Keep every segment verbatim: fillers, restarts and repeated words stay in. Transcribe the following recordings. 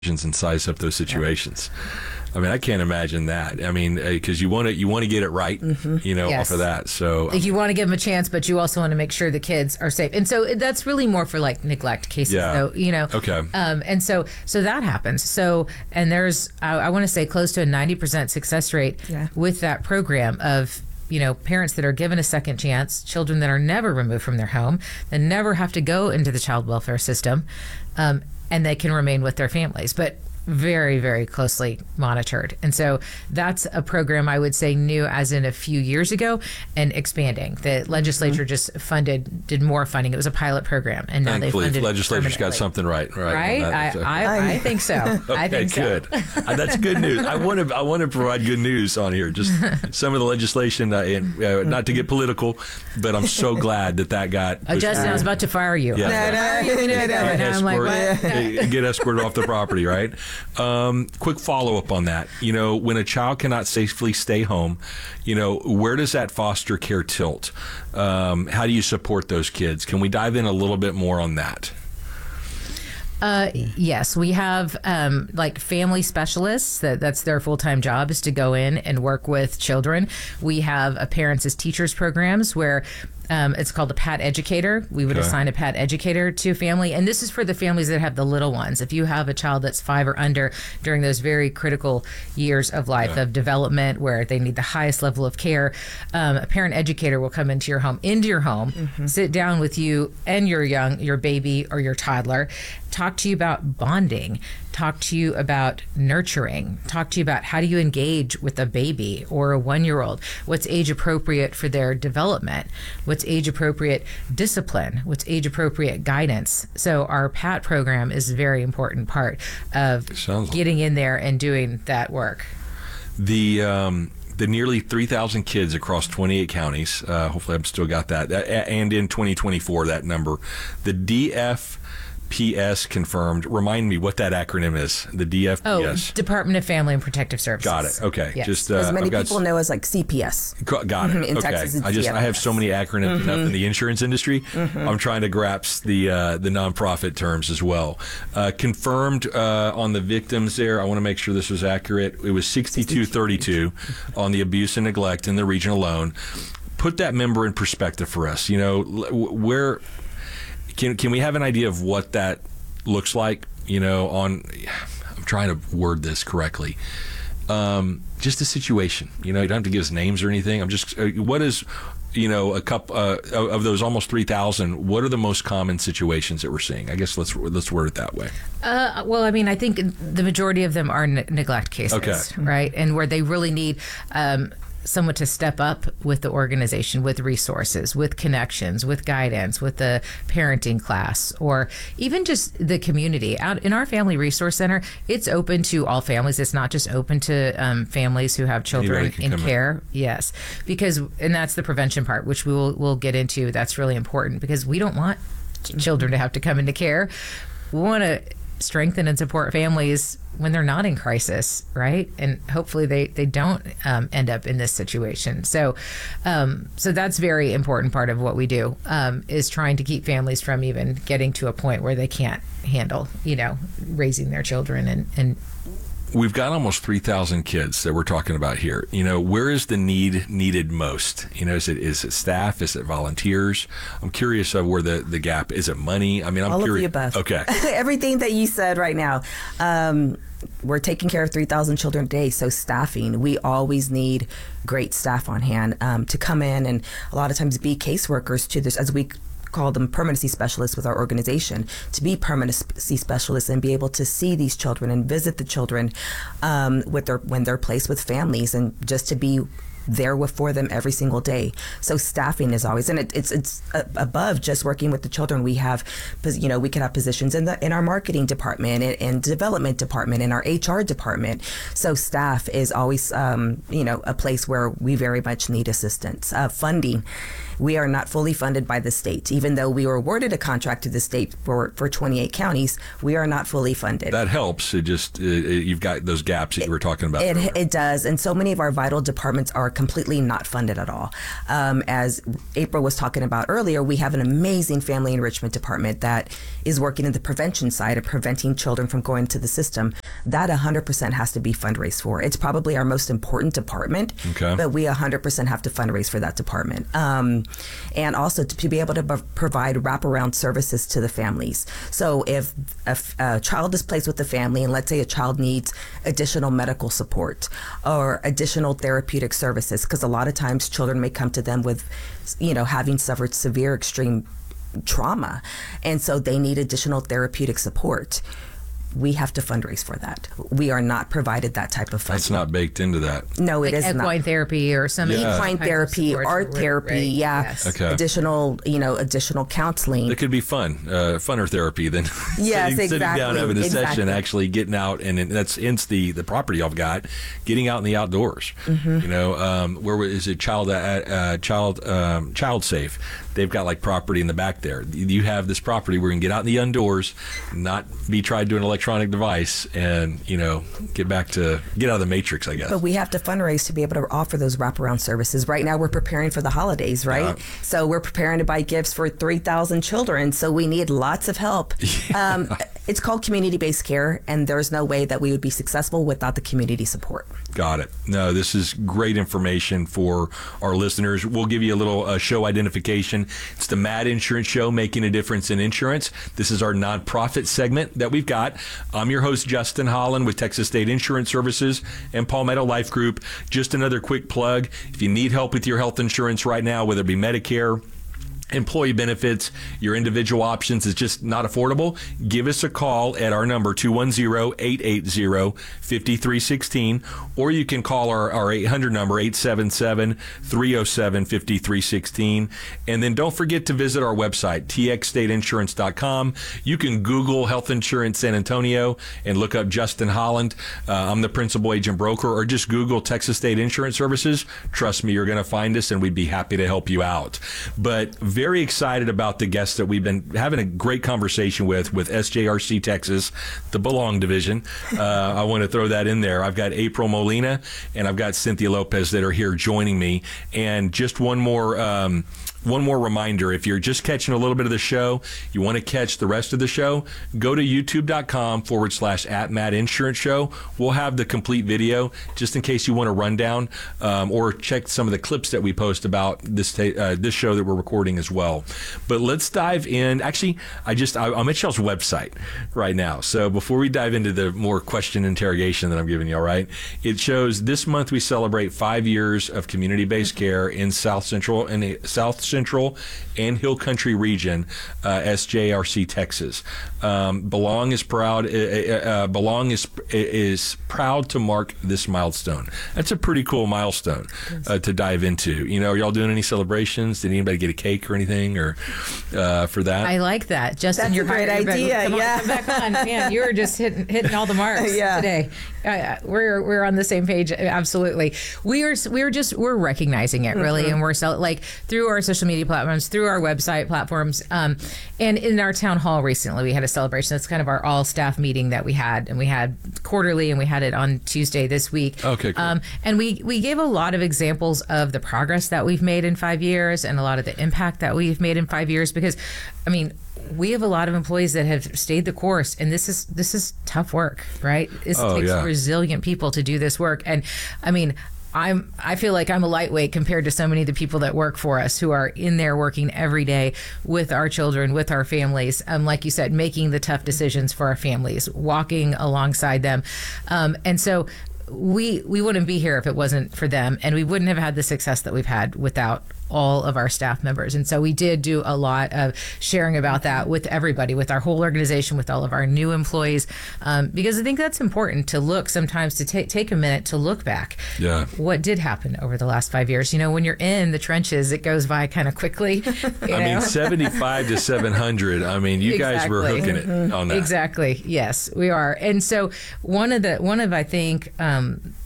and size up those situations. I mean, I can't imagine that. I mean, because you want to you want to get it right, mm-hmm. you know, yes. off of that. So like you want to give them a chance, but you also want to make sure the kids are safe. And so that's really more for like neglect cases, yeah. though, you know. Okay. Um, and so so that happens. So and there's I, I want to say close to a ninety percent success rate yeah. with that program of, you know, parents that are given a second chance, children that are never removed from their home, that never have to go into the child welfare system, um, and they can remain with their families. But very, very closely monitored. And so that's a program I would say new as in a few years ago and expanding. The legislature mm-hmm. just funded, did more funding. It was a pilot program. And now Thankfully, they funded the legislature's got something right. Right? Right? I, I, I think so. Okay, I think so. Good. uh, that's good news. I want to I want to provide good news on here. Just some of the legislation, uh, and, uh, not to get political, but I'm so glad that that got... Oh, Justin, I was about to fire you. Yeah. No, no, no, no, no. And I'm like, what? Get escorted off the property, right? Um, quick follow-up on that. You know, when a child cannot safely stay home, you know, where does that foster care tilt? Um, how do you support those kids? Can we dive in a little bit more on that? Uh, yes, we have um, like family specialists. That, that's their full-time job, is to go in and work with children. We have a parents as teachers programs where um, it's called a P A T educator. We would okay. assign a P A T educator to a family. And this is for the families that have the little ones. If you have a child that's five or under during those very critical years of life yeah. of development where they need the highest level of care, um, a parent educator will come into your home, into your home, mm-hmm. sit down with you and your young, your baby or your toddler, talk to you about bonding, talk to you about nurturing, talk to you about how do you engage with a baby or a one-year-old, what's age appropriate for their development, what's age appropriate discipline, what's age appropriate guidance. So our P A T program is a very important part of getting in there and doing that work. The um The nearly three thousand kids across twenty-eight counties, uh, hopefully I've still got that, and in twenty twenty-four, that number, the D F P S confirmed. Remind me what that acronym is. The D F P S. Oh, Department of Family and Protective Services. Got it. Okay. Yes. Just uh, as many I've got people know as like C P S. Got it. Mm-hmm. In okay. Texas, it's I just D F P S. I have so many acronyms mm-hmm. enough in the insurance industry. Mm-hmm. I'm trying to grasp the uh, the nonprofit terms as well. Uh, confirmed uh, on the victims there. I want to make sure this was accurate. It was sixty-two thirty-two on the abuse and neglect in the region alone. Put that number in perspective for us. You know, where can can we have an idea of what that looks like, you know, on, I'm trying to word this correctly, um, just a situation, you know, you don't have to give us names or anything. I'm just, uh, what is, you know, a couple uh, of those almost three thousand, what are the most common situations that we're seeing? I guess let's let's word it that way. Uh, well, I mean, I think the majority of them are ne- neglect cases, okay. right? And where they really need um, someone to step up with the organization, with resources, with connections, with guidance, with the parenting class, or even just the community. Out in our Family Resource Center, it's open to all families. It's not just open to um, families who have children in care. In. Yes, because, and that's the prevention part, which we will we'll get into. That's really important because we don't want children to have to come into care. We want to strengthen and support families when they're not in crisis, right? And hopefully they, they don't um, end up in this situation. So um, so that's very important part of what we do, um, is trying to keep families from even getting to a point where they can't handle, you know, raising their children. And, and we've got almost three thousand kids that we're talking about here. You know, where is the need needed most? You know, is it is it staff? Is it volunteers? I'm curious of where the, the gap is. It money? I mean, I'm all curious. Of the above. Okay. Everything that you said right now. Um, we're taking care of three thousand children a day, so staffing, we always need great staff on hand um, to come in and a lot of times be caseworkers to this, as we call them permanency specialists with our organization, to be permanency specialists and be able to see these children and visit the children um, with their when they're placed with families, and just to be there with for them every single day. So staffing is always, and it, it's it's uh, above just working with the children. We have, you know, we can have positions in the in our marketing department and, and development department, in our H R department. So staff is always, um, you know, a place where we very much need assistance. Uh, funding. We are not fully funded by the state. Even though we were awarded a contract to the state for, for twenty-eight counties, we are not fully funded. That helps. It just, it, it, you've got those gaps that you were talking about. It, it, it does. And so many of our vital departments are completely not funded at all. Um, as April was talking about earlier, we have an amazing family enrichment department that is working in the prevention side of preventing children from going to the system. That one hundred percent has to be fundraised for. It's probably our most important department, okay. but we one hundred percent have to fundraise for that department. Um, and also to, to be able to b- provide wraparound services to the families. So if a, a child is placed with the family, and let's say a child needs additional medical support or additional therapeutic services, because a lot of times children may come to them with, you know, having suffered severe extreme trauma, and so they need additional therapeutic support. We have to fundraise for that. We are not provided that type of funding. That's not baked into that. No, it like is not. Equine therapy or some Yeah. Equine therapy, art therapy, right. yeah. Yes. Okay. Additional, you know, additional counseling. It could be fun, uh, funner therapy than Yes, sitting, sitting down exactly, having a exactly. session, actually getting out, and it- that's hence the the property I've got, getting out in the outdoors. Mm-hmm. You know, um, where is it? Child, uh, uh, child, um, child safe. They've got like property in the back there. You have this property where you can get out in the indoors, not be tried to an electronic device, and you know, get back to get out of the matrix, I guess. But we have to fundraise to be able to offer those wraparound services. Right now, we're preparing for the holidays, right? Yeah. So we're preparing to buy gifts for three thousand children. So we need lots of help. Yeah. Um, it's called community-based care, and there's no way that we would be successful without the community support. Got it. No, this is great information for our listeners. We'll give you a little uh, show identification. It's the Mad Insurance Show, making a difference in insurance. This is our nonprofit segment that we've got. I'm your host, Justin Holland with Texas State Insurance Services and Palmetto Life Group. Just another quick plug. If you need help with your health insurance right now, whether it be Medicare, employee benefits, your individual options is just not affordable, give us a call at our number, two one zero, eight eight zero, five three one six, or you can call our, our eight hundred number, eight seven seven, three oh seven, five three one six. And then don't forget to visit our website, t x state insurance dot com. You can Google Health Insurance San Antonio and look up Justin Holland. Uh, I'm the principal agent broker, or just Google Texas State Insurance Services. Trust me, you're going to find us, and we'd be happy to help you out. But very excited about the guests that we've been having a great conversation with, with S J R C Texas, the Belong Division. Uh, I want to throw that in there. I've got April Molina and I've got Cynthia Lopez that are here joining me. And just one more um, one more reminder, if you're just catching a little bit of the show, you want to catch the rest of the show, go to youtube.com forward slash at Mad Insurance Show. We'll have the complete video just in case you want a rundown, um, or check some of the clips that we post about this ta- uh, this show that we're recording as well. But let's dive in. Actually, I just, I, I'm at y'all's website right now. So before we dive into the more question interrogation that I'm giving you, all right, it shows this month we celebrate five years of community-based care in South Central and the South Central and Hill Country region, uh, S J R C Texas. Um, Belong is proud. Uh, uh, Belong is is proud to mark this milestone. That's a pretty cool milestone uh, to dive into. You know, are y'all doing any celebrations? Did anybody get a cake or anything, or uh, for that? I like that, Justin. That's you're a great you're back- idea, Come on, yeah. come back on, man. You were just hitting hitting all the marks Yeah. today. Uh, we're we're on the same page, absolutely. We are we're just we're recognizing it really, Mm-hmm. and we're sell- like through our social media platforms, through our website platforms, um, and in our town hall recently, we had a celebration. That's kind of our all staff meeting that we had, and we had quarterly, and we had it on Tuesday this week. Okay, cool. Um, and we we gave a lot of examples of the progress that we've made in five years, and a lot of the impact that we've made in five years. Because, I mean, we have a lot of employees that have stayed the course, and this is this is tough work, right? This Oh, takes yeah. resilient people to do this work, and I mean. I'm. I feel like I'm a lightweight compared to so many of the people that work for us who are in there working every day with our children, with our families. Um, like you said, making the tough decisions for our families, walking alongside them, um, and so we we wouldn't be here if it wasn't for them, and we wouldn't have had the success that we've had without all of our staff members. And so we did do a lot of sharing about that with everybody, with our whole organization, with all of our new employees, um, because I think that's important to look sometimes to take take a minute to look back. Yeah. What did happen over the last five years? You know, when you're in the trenches, it goes by kind of quickly. you I know? mean, seventy-five to seven hundred. I mean, you guys were Exactly. hooking it on that. Exactly. Yes, we are. And so one of the one of I think um,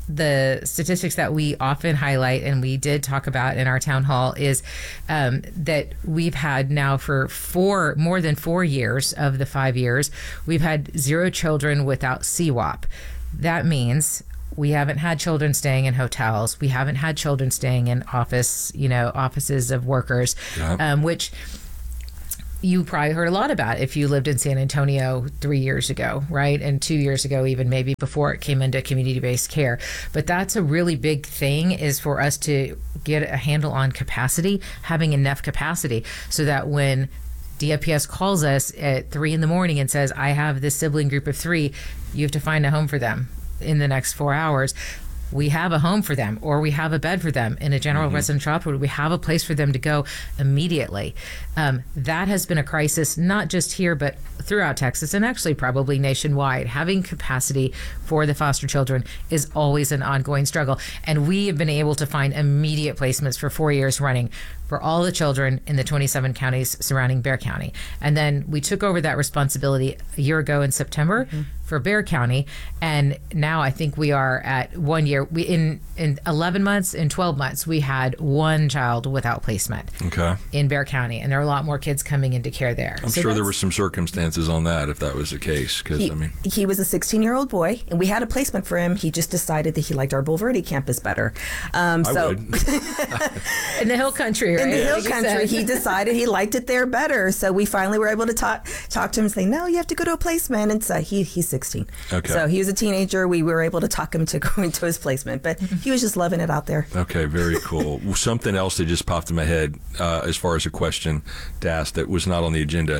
the statistics that we often highlight and we did talk about in our town hall is um, that we've had now for four, more than four years of the five years, we've had zero children without C WAP. That means we haven't had children staying in hotels. We haven't had children staying in office, you know, offices of workers, yeah. um, which you probably heard a lot about if you lived in San Antonio three years ago, right? And two years ago, even maybe before it came into community-based care. But that's a really big thing, is for us to get a handle on capacity, having enough capacity so that when D F P S calls us at three in the morning and says, I have this sibling group of three, you have to find a home for them in the next four hours. We have a home for them, or we have a bed for them in a general mm-hmm. residential hospital. We have a place for them to go immediately. Um, that has been a crisis, not just here, but throughout Texas, and actually probably nationwide. Having capacity for the foster children is always an ongoing struggle. And we have been able to find immediate placements for four years running for all the children in the twenty-seven counties surrounding Bexar County. And then we took over that responsibility a year ago in September mm-hmm. for Bexar County. And now I think we are at one year. We in, in eleven months, in twelve months, we had one child without placement okay. in Bexar County. And there are a lot more kids coming into care there. I'm so sure there were some circumstances on that if that was the case. Cause, he, I mean, he was a sixteen-year-old boy, and we had a placement for him. He just decided that he liked our Bulverde campus better. Um, I so would. In the hill country, right? In the hill like country, he decided he liked it there better. So we finally were able to talk talk to him and say, no, you have to go to a placement. And so he he's sixteen. Okay. So he was a teenager. We were able to talk him to going to his placement, but he was just loving it out there. Okay, very cool. Something else that just popped in my head uh, as far as a question to ask that was not on the agenda.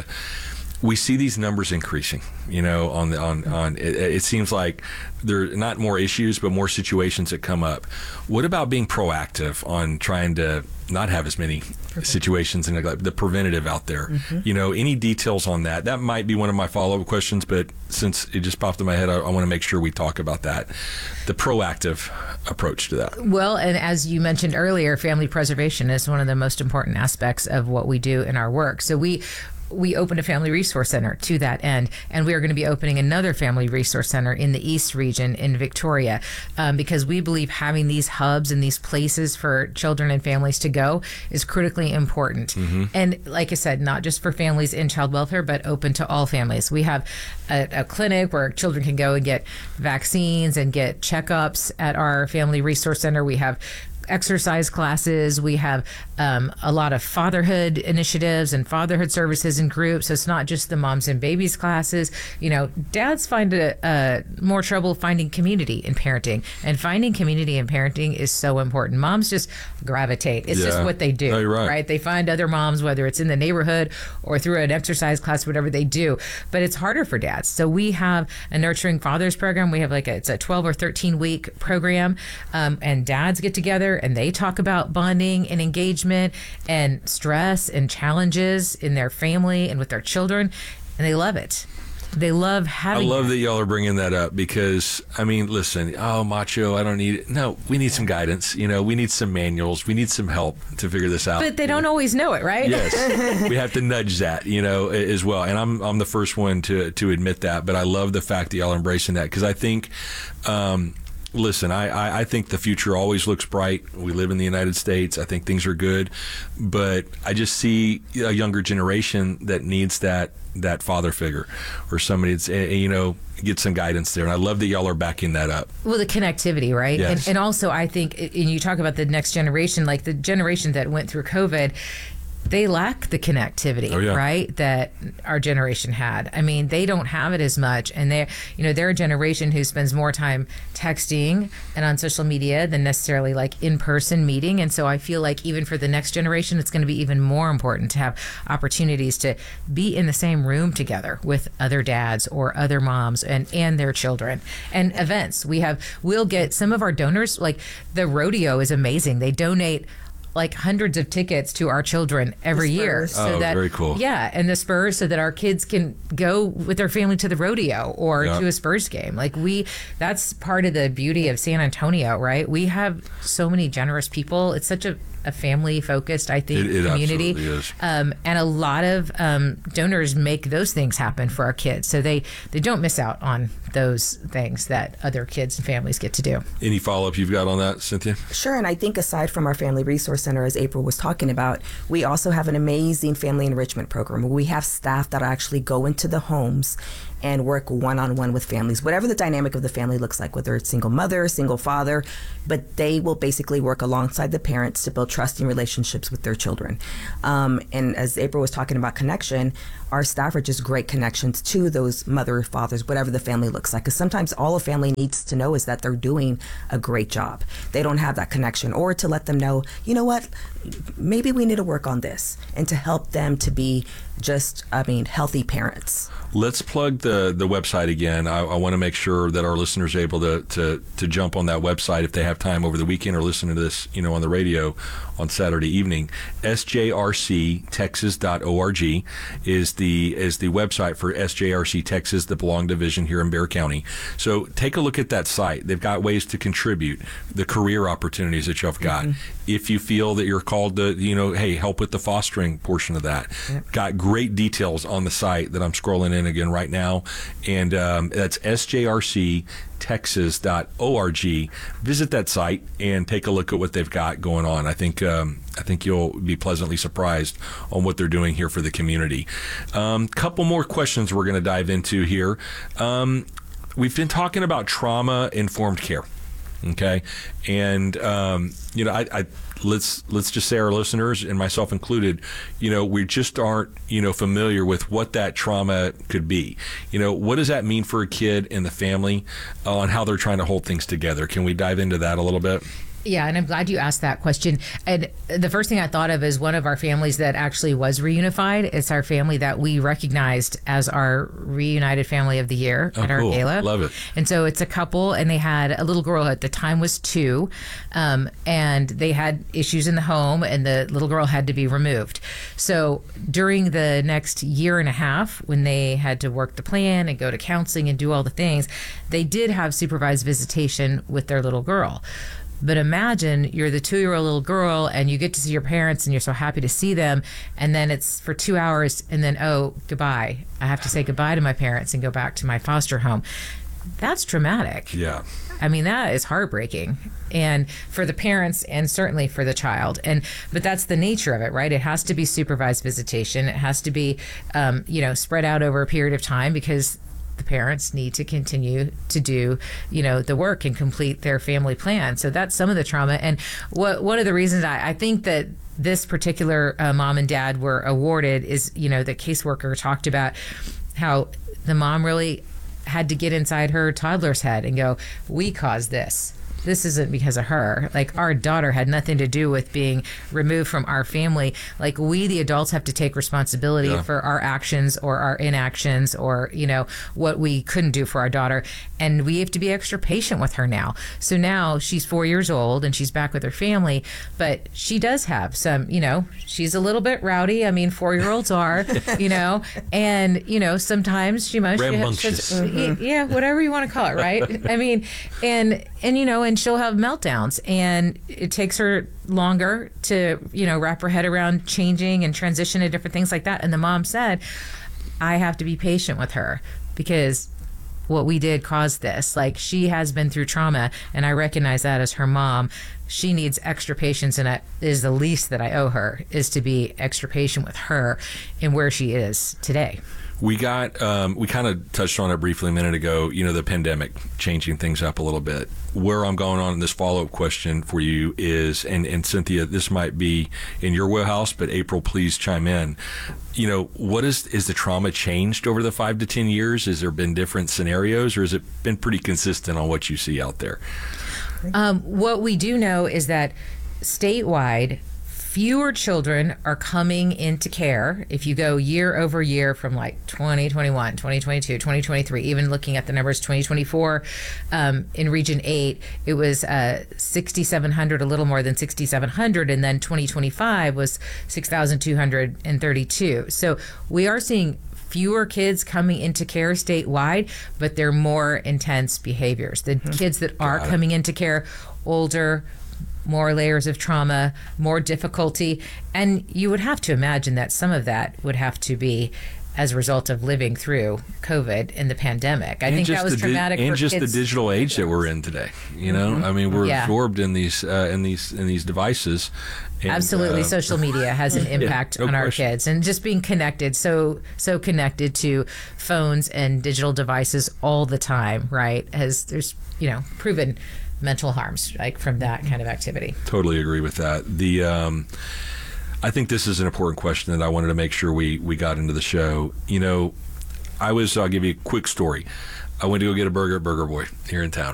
We see these numbers increasing, you know, on the on on. It, it seems like there are not more issues, but more situations that come up. What about being proactive on trying to not have as many situations and neglect, the preventative out there? Mm-hmm. You know, any details on that? That might be one of my follow-up questions, but since it just popped in my head, I, I want to make sure we talk about that, the proactive approach to that. Well, and as you mentioned earlier, family preservation is one of the most important aspects of what we do in our work. So we we opened a family resource center to that end, and we are going to be opening another family resource center in the East region in Victoria, um, because we believe having these hubs and these places for children and families to go is critically important. Mm-hmm. And like I said, not just for families in child welfare, but open to all families. We have a, a clinic where children can go and get vaccines and get checkups at our family resource center. We have exercise classes. We have um, a lot of fatherhood initiatives and fatherhood services and groups. So it's not just the moms and babies classes. You know, dads find a, a more trouble finding community in parenting, and finding community in parenting is so important. Moms just gravitate. It's yeah. just what they do, oh, right. right? They find other moms, whether it's in the neighborhood or through an exercise class, whatever they do. But it's harder for dads. So we have a Nurturing Fathers program. We have like a, it's a twelve or thirteen week program, um, and dads get together and they talk about bonding and engagement and stress and challenges in their family and with their children, and they love it. They love having I love that. that y'all are bringing that up, because, I mean, listen, oh, macho, I don't need it. No, we need some guidance. You know, we need some manuals. We need some help to figure this out. But they don't know? always know it, right? Yes. We have to nudge that, you know, as well. And I'm I'm the first one to, to admit that, but I love the fact that y'all are embracing that, because I think... Um, Listen, I, I, I think the future always looks bright. We live in the United States. I think things are good. But I just see a younger generation that needs that that father figure, or somebody that's, you know, get some guidance there. And I love that y'all are backing that up. Well, the connectivity, right? Yes. And, and also, I think, and you talk about the next generation, like the generation that went through COVID, they lack the connectivity, oh, yeah. right, that our generation had. I mean, they don't have it as much, and they're, you know, they're a generation who spends more time texting and on social media than necessarily like in-person meeting. And so I feel like even for the next generation, it's going to be even more important to have opportunities to be in the same room together with other dads or other moms and, and their children. And events, we have, we'll get some of our donors, like the rodeo is amazing. They donate like hundreds of tickets to our children every year. So oh, that, very cool. Yeah, and the Spurs, so that our kids can go with their family to the rodeo or yeah. to a Spurs game. Like we, that's part of the beauty of San Antonio, right? We have so many generous people. It's such a, a family-focused, I think, it, it community. Absolutely is. Um, and a lot of um, donors make those things happen for our kids. So they, they don't miss out on those things that other kids and families get to do. Any follow-up you've got on that, Cynthia? Sure, and I think aside from our Family Resource Center, as April was talking about, we also have an amazing family enrichment program where we have staff that actually go into the homes and work one-on-one with families, whatever the dynamic of the family looks like, whether it's single mother, single father, but they will basically work alongside the parents to build trusting relationships with their children. Um, and as April was talking about connection, our staff are just great connections to those mother, fathers, whatever the family looks like. Because sometimes all a family needs to know is that they're doing a great job. They don't have that connection, or to let them know, you know what, maybe we need to work on this, and to help them to be just, I mean, healthy parents. Let's plug the, the website again. I, I want to make sure that our listeners are able to, to, to jump on that website if they have time over the weekend or listen to this, you know, on the radio on Saturday evening. S J R C Texas dot org is the is the website for S J R C Texas, the Belong Division here in Bexar County. So take a look at that site. They've got ways to contribute, the career opportunities that you've got. Mm-hmm. If you feel that you're called to, you know, hey, help with the fostering portion of that. Yep. Got great details on the site that I'm scrolling in again right now. And um, that's S J R C Texas dot org. Visit that site and take a look at what they've got going on. I think um, I think you'll be pleasantly surprised on what they're doing here for the community. Um, couple more questions we're going to dive into here. Um, we've been talking about trauma-informed care. Okay, and um, you know, I, I let's let's just say our listeners and myself included, you know, we just aren't you know familiar with what that trauma could be. You know, what does that mean for a kid and the family uh, on how they're trying to hold things together? Can we dive into that a little bit? Yeah, and I'm glad you asked that question. And the first thing I thought of is one of our families that actually was reunified. It's our family that we recognized as our reunited family of the year oh, at our cool. gala. Love it. And so it's a couple, and they had a little girl at the time was two, um, and they had issues in the home, and the little girl had to be removed. So during the next year and a half, when they had to work the plan and go to counseling and do all the things, they did have supervised visitation with their little girl. But imagine you're the two-year-old little girl and you get to see your parents and you're so happy to see them, and then it's for two hours and then, oh, goodbye. I have to say goodbye to my parents and go back to my foster home. That's traumatic. Yeah. I mean, that is heartbreaking, and for the parents and certainly for the child. And but that's the nature of it, right? It has to be supervised visitation. It has to be, um, you know, spread out over a period of time, because the parents need to continue to do, you know, the work and complete their family plan. So that's some of the trauma. And what one of the reasons I, I think that this particular uh, mom and dad were awarded is, you know, the caseworker talked about how the mom really had to get inside her toddler's head and go, we caused this. This isn't because of her. Like, our daughter had nothing to do with being removed from our family. Like, we, the adults, have to take responsibility yeah. for our actions or our inactions, or, you know, what we couldn't do for our daughter. And we have to be extra patient with her now. So now she's four years old and she's back with her family, but she does have some, you know, she's a little bit rowdy. I mean, four-year-olds are, you know, and, you know, sometimes she might, rambunctious. She, mm-hmm. yeah, whatever you want to call it, right? I mean, and, and, you know, and she'll have meltdowns, and it takes her longer to, you know, wrap her head around changing and transition to different things like that. And the mom said, I have to be patient with her because what we did caused this. Like, she has been through trauma, and I recognize that as her mom. She needs extra patience, and it is the least that I owe her, is to be extra patient with her and where she is today. We got, um, we kind of touched on it briefly a minute ago, you know, the pandemic changing things up a little bit. Where I'm going on in this follow-up question for you is, and, and Cynthia, this might be in your wheelhouse, but April, please chime in. You know, what is, is the trauma changed over the five to ten years? Has there been different scenarios, or has it been pretty consistent on what you see out there? Um, what we do know is that statewide, fewer children are coming into care. If you go year over year from like twenty twenty-one, twenty twenty-two, twenty twenty-three, even looking at the numbers, twenty twenty-four, um, in Region eight, it was uh, sixty-seven hundred, a little more than sixty-seven hundred, and then twenty twenty-five was six thousand two hundred thirty-two. So we are seeing fewer kids coming into care statewide, but they're more intense behaviors. The mm-hmm. kids that are Got it. coming into care, older, more layers of trauma, more difficulty. And you would have to imagine that some of that would have to be as a result of living through COVID and the pandemic. I and think that was the di- traumatic and for just kids. the digital age that we're in today. You know, mm-hmm. I mean, we're yeah. absorbed in these uh, in these in these devices. And, Absolutely, uh, social media has an impact yeah, no on our question. kids, and just being connected, so so connected to phones and digital devices all the time, right? Has there's you know proven mental harms like from that kind of activity. Totally agree with that. The um, I think this is an important question that I wanted to make sure we we got into the show. You know, I was I'll give you a quick story. I went to go get a burger at Burger Boy here in town.